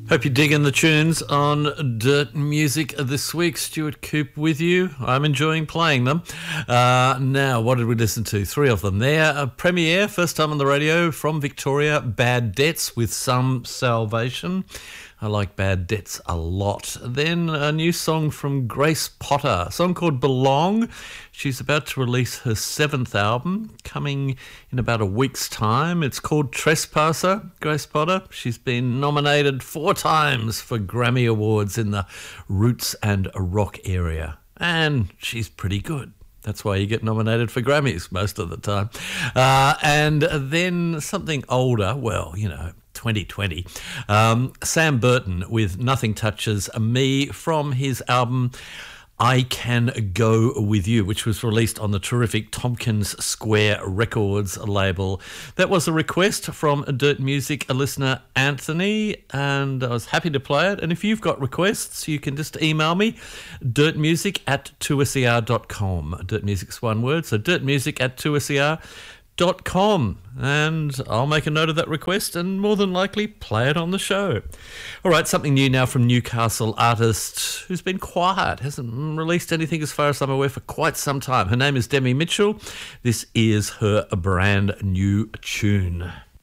Hope you're digging the tunes on Dirt Music this week. Stuart Coop with you. I'm enjoying playing them. Now, what did we listen to? Three of them there. A premiere, first time on the radio from Victoria, Bad Debts with Some Salvation. I like Bad Debts a lot. Then a new song from Grace Potter, a song called Belong. She's about to release her 7th album, coming in about a week's time. It's called Trespasser, Grace Potter. She's been nominated 4 times for Grammy Awards in the roots and rock area. And she's pretty good. That's why you get nominated for Grammys most of the time. And then something older, well, 2020. Sam Burton with Nothing Touches Me from his album I Can Go With You, which was released on the terrific Tompkins Square Records label. That was a request from Dirt Music listener Anthony, and I was happy to play it. And if you've got requests, you can just email me, dirtmusic@2ser.com. Dirt Music's one word, so dirtmusic@2ser.com, and I'll make a note of that request and more than likely play it on the show. All right, something new now from Newcastle artist who's been quiet, hasn't released anything as far as I'm aware for quite some time. Her name is Demi Mitchell. This is her brand new tune.